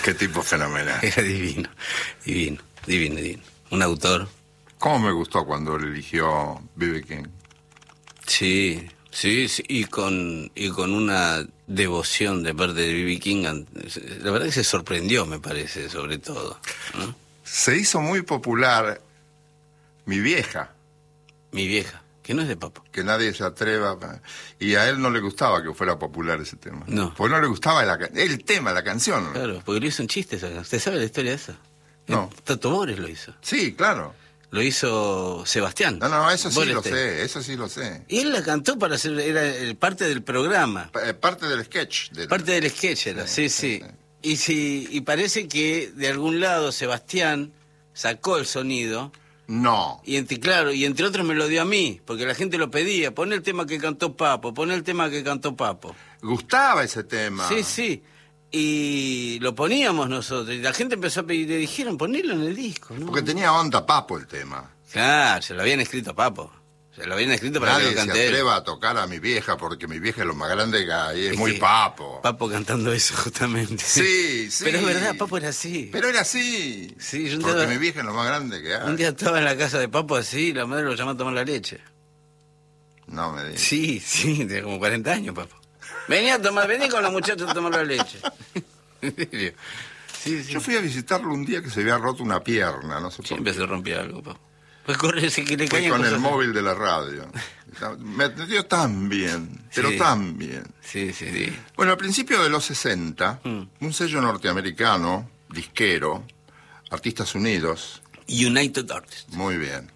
Qué tipo fenomenal. Era divino, divino, divino, divino. Un autor. ¿Cómo me gustó cuando él eligió B.B. King? Sí, sí, sí, y con una devoción de parte de B.B. King. La verdad que se sorprendió, me parece, sobre todo, ¿no? Se hizo muy popular Mi Vieja. Mi Vieja, que no es de Papo. Que nadie se atreva. Y a él no le gustaba que fuera popular ese tema. No. Porque no le gustaba el tema, la canción. Claro, porque lo hizo en chistes. ¿Usted sabe la historia de esa? No. Tato Bores lo hizo. Sí, claro. Lo hizo Sebastián. No, eso sí lo Borestein. sé, eso sí lo sé. Y él la cantó para hacer, era parte del programa. Parte del sketch. Parte del sketch era, sí. Y parece que de algún lado Sebastián sacó el sonido. No. Y entre otros me lo dio a mí, porque la gente lo pedía. Pon el tema que cantó Papo, pon el tema que cantó Papo. Gustaba ese tema. Sí. Y lo poníamos nosotros. Y la gente empezó a pedir, le dijeron, ponelo en el disco, ¿no? Porque tenía onda Papo el tema. Claro, se lo habían escrito a Papo. Se lo habían escrito para Nadie que lo se cante él. atreva a tocar a Mi Vieja, porque Mi Vieja es lo más grande que hay. Es muy que Papo. Papo cantando eso, justamente. Sí. Pero es verdad, Papo era así. Pero era así. Sí, yo porque Mi Vieja es lo más grande que hay. Un día estaba en la casa de Papo así, y la madre lo llamó a tomar la leche. No me digas. Sí, tenía como 40 años, Papo. Vení con los muchachos a tomar la leche. ¿En serio? Sí. Yo fui a visitarlo un día que se había roto una pierna, no sé por Siempre qué. se rompía algo, Papo. Pues corre, que le Fue caían con el cosas. móvil de la radio. Me atendió tan bien, pero Sí. tan bien. Sí. Bueno, al principio de los 60, un sello norteamericano, disquero, Artistas Unidos, United Artists. muy bien,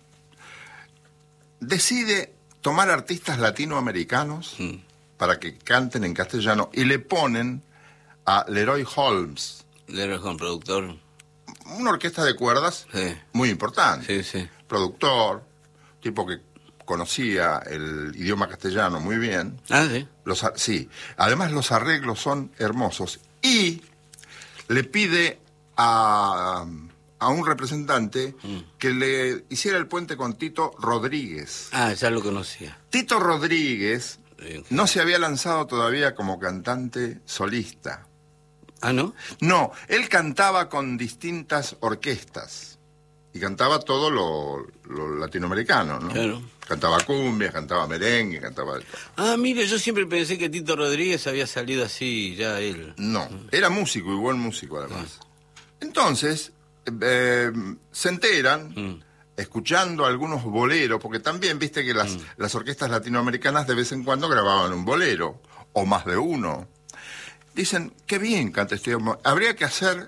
decide tomar artistas latinoamericanos para que canten en castellano y le ponen a Leroy Holmes, Leroy Holmes, productor. una orquesta de cuerdas Sí. muy importante, Sí. productor, tipo que conocía el idioma castellano muy bien. Ah, sí. Sí, además los arreglos son hermosos. Y le pide a un representante que le hiciera el puente con Tito Rodríguez. Ah, ya lo conocía. Tito Rodríguez Sí. no se había lanzado todavía como cantante solista. Ah, ¿no? No, él cantaba con distintas orquestas. Y cantaba todo lo latinoamericano, ¿no? Claro. Cantaba cumbia, cantaba merengue, cantaba de todo. Ah, mire, yo siempre pensé que Tito Rodríguez había salido así, ya él. No, era músico y buen músico además. Entonces, se enteran, escuchando algunos boleros, porque también viste que las orquestas latinoamericanas de vez en cuando grababan un bolero, o más de uno. Dicen, qué bien canta este hombre. Habría que hacer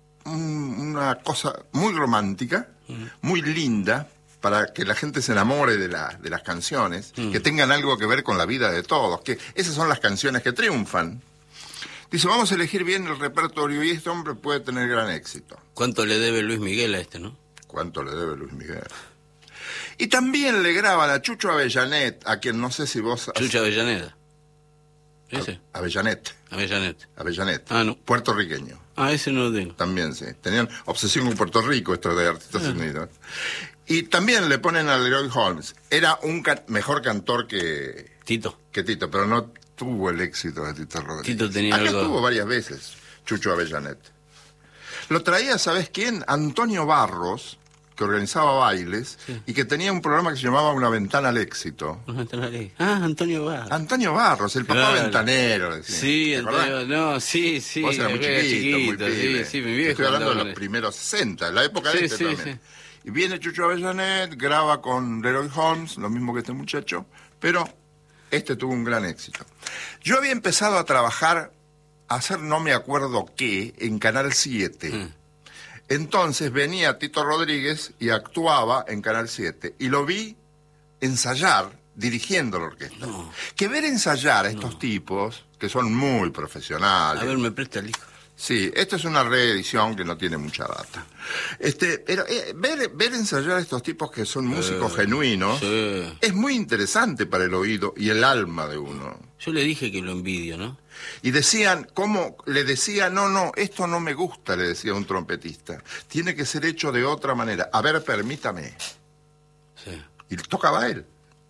una cosa muy romántica, muy linda, para que la gente se enamore de las canciones, que tengan algo que ver con la vida de todos, que esas son las canciones que triunfan. Dice, vamos a elegir bien el repertorio y este hombre puede tener gran éxito. ¿Cuánto le debe Luis Miguel a este, no? ¿Cuánto le debe Luis Miguel? Y también le graban a Chucho Avellanet, a quien no sé si vos... Chucha Avellaneda. ¿Ese? Avellanet. Avellanet. Ah, no. Puertorriqueño. Ah, ese no lo tengo. También, sí. Tenían obsesión con Puerto Rico, estos de Artistas Unidos. Y también le ponen a Leroy Holmes. Era un mejor cantor que Tito. Tito, pero no tuvo el éxito de Tito Rodríguez. Tito tenía Acá algo... estuvo varias veces, Chucho Avellanet. Lo traía, ¿sabes quién? Antonio Barros, que organizaba bailes, y que tenía un programa que se llamaba Una Ventana al Éxito. Ah, Antonio Barros. Antonio Barros, el papá Claro. ventanero. Decía. Sí, ¿Te acordás? Antonio, no, sí. Vos eras muy chiquito, muy pibe. Sí, mi viejo. Estoy hablando de andaba los con primeros 60, la época de Sí, este sí, también. Y viene Chucho Avellanet, graba con Leroy Holmes, lo mismo que este muchacho, pero este tuvo un gran éxito. Yo había empezado a trabajar, a hacer no me acuerdo qué, en Canal 7. Entonces venía Tito Rodríguez y actuaba en Canal 7. Y lo vi ensayar, dirigiendo la orquesta. No. Que ver ensayar a estos tipos, que son muy profesionales... A ver, me presta el disco. Sí, esta es una reedición que no tiene mucha data. Pero ver ensayar a estos tipos que son músicos genuinos es muy interesante para el oído y el alma de uno. Yo le dije que lo envidio, ¿no? Y decían, ¿cómo? Le decía, no, esto no me gusta, le decía un trompetista. Tiene que ser hecho de otra manera. A ver, permítame. Sí. Y tocaba él.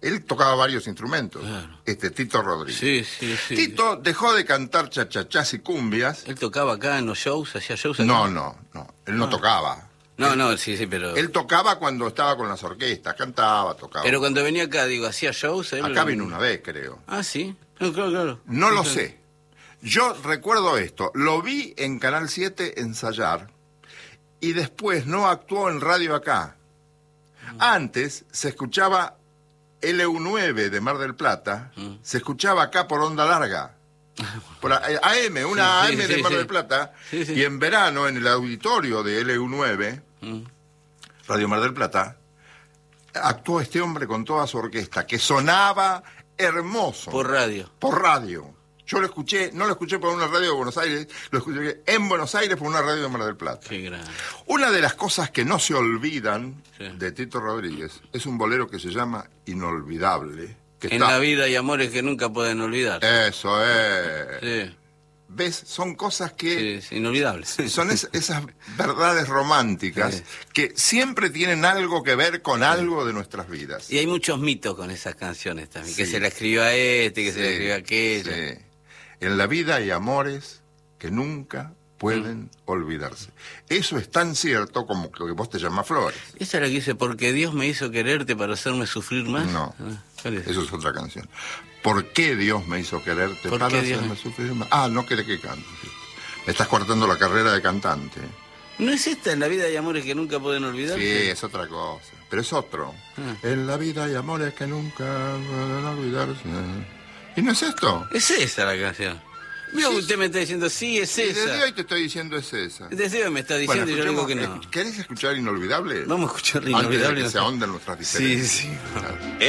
Él tocaba varios instrumentos, Claro. Tito Rodríguez. Sí. Tito dejó de cantar chachachás y cumbias. Él tocaba acá en los shows, hacía shows acá. No, él no tocaba. No, sí, pero... Él tocaba cuando estaba con las orquestas, cantaba, tocaba. Pero cuando venía acá, digo, hacía shows. Él... Acá vino una vez, creo. Ah, sí. No, claro. No lo sé. Yo recuerdo esto. Lo vi en Canal 7 ensayar y después no actuó en radio acá. Antes se escuchaba LU9 de Mar del Plata, se escuchaba acá por onda larga. Por AM, una AM de Mar del Plata. Sí. Y en verano, en el auditorio de LU9, Radio Mar del Plata, actuó este hombre con toda su orquesta, que sonaba hermoso. Por radio. Por radio. Yo lo escuché, no lo escuché por una radio de Buenos Aires, lo escuché en Buenos Aires por una radio de Mar del Plata. Qué grande. Una de las cosas que no se olvidan Sí. de Tito Rodríguez es un bolero que se llama Inolvidable. Que En la vida hay amores que nunca pueden olvidar. Eso es. Sí, ¿Ves? Son cosas que... es inolvidable. Son esas verdades románticas que siempre tienen algo que ver con algo de nuestras vidas. Y hay muchos mitos con esas canciones también. Que Sí. se la escribió a que se la escribió a aquella. Sí. En la vida hay amores que nunca pueden olvidarse. Eso es tan cierto como lo que vos te llamas Flores. Esa es la que dice, porque Dios me hizo quererte para hacerme sufrir más. No, ¿Cuál es? eso es otra canción. ¿Por qué Dios me hizo quererte ¿Por para qué Dios hacerme sufrir más? Ah, no querés que cante. Me estás cortando la carrera de cantante. ¿No es esta en la vida hay amores que nunca pueden olvidar? Sí, es otra cosa. Pero es otro. En la vida hay amores que nunca pueden olvidarse. ¿Y no es esto? Es esa la canción. Mira, Sí. usted me está diciendo, sí, es Y esa. desde hoy te estoy diciendo es esa. Desde hoy me está diciendo y yo digo que no. ¿Querés escuchar Inolvidable? Vamos a escuchar Antes de Inolvidable. que se ahonden nuestras diferencias. Sí.